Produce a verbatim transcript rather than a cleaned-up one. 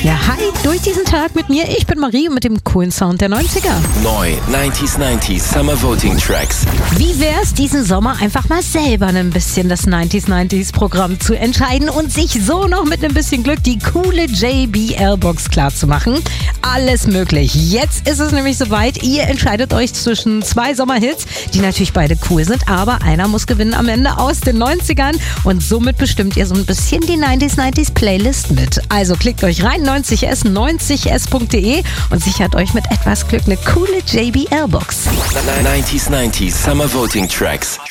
Ja, hi, durch diesen Tag mit mir. Ich bin Marie mit dem coolen Sound der neunziger. Neu neunzig neunzig Summer Voting Tracks. Wie wär's, diesen Sommer einfach mal selber ein bisschen das neunzig neunzig Programm zu entscheiden und sich so noch mit ein bisschen Glück die coole J B L-Box klarzumachen? Alles möglich. Jetzt ist es nämlich soweit. Ihr entscheidet euch zwischen zwei Sommerhits, die natürlich beide cool sind, aber einer muss gewinnen am Ende aus den neunzigern und somit bestimmt ihr so ein bisschen die neunzig neunzig Playlist mit. Also klickt euch rein, neunzig s, neunzig s punkt de und sichert euch mit etwas Glück eine coole J B L-Box. neunzig neunzig Summer Voting Tracks.